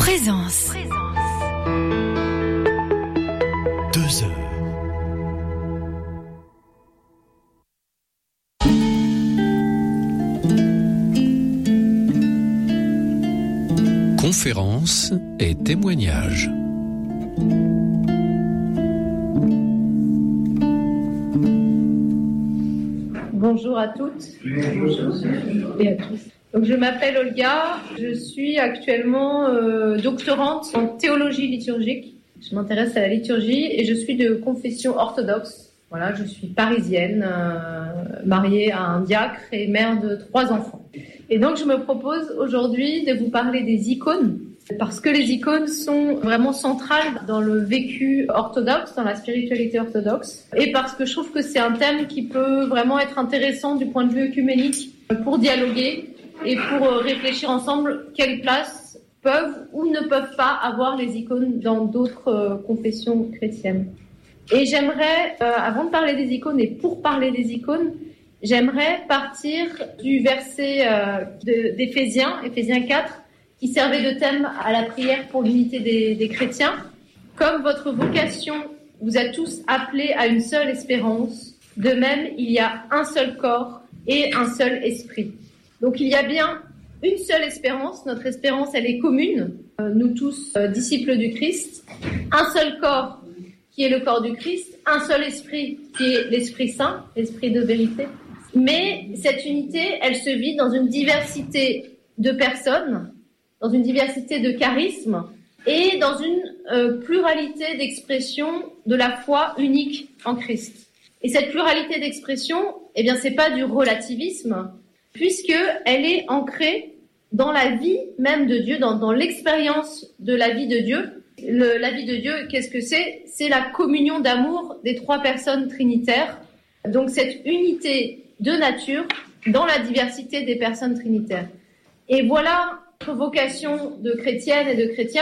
Présence. 2 heures. Conférences et témoignages. Bonjour à toutes et à tous. Donc, je m'appelle Olga, je suis actuellement doctorante en théologie liturgique. Je m'intéresse à la liturgie et je suis de confession orthodoxe. Voilà, je suis parisienne, mariée à un diacre et mère de 3 enfants. Et donc je me propose aujourd'hui de vous parler des icônes, parce que les icônes sont vraiment centrales dans le vécu orthodoxe, dans la spiritualité orthodoxe, et parce que je trouve que c'est un thème qui peut vraiment être intéressant du point de vue œcuménique pour dialoguer et pour réfléchir ensemble quelle place peuvent ou ne peuvent pas avoir les icônes dans d'autres confessions chrétiennes. Et j'aimerais, avant de parler des icônes et pour parler des icônes, j'aimerais partir du verset d'Éphésiens, Éphésiens 4, qui servait de thème à la prière pour l'unité des chrétiens. Comme votre vocation vous a tous appelés à une seule espérance, de même il y a un seul corps et un seul esprit. Donc il y a bien une seule espérance, notre espérance elle est commune, nous tous disciples du Christ, un seul corps qui est le corps du Christ, un seul esprit qui est l'Esprit Saint, l'Esprit de vérité. Mais cette unité, elle se vit dans une diversité de personnes, dans une diversité de charismes et dans une pluralité d'expressions de la foi unique en Christ. Et cette pluralité d'expressions, eh bien, c'est pas du relativisme, puisque elle est ancrée dans la vie même de Dieu, dans l'expérience de la vie de Dieu. La vie de Dieu, qu'est-ce que c'est ? C'est la communion d'amour des 3 personnes trinitaires. Donc cette unité de nature dans la diversité des personnes trinitaires. Et voilà notre vocation de chrétienne et de chrétien.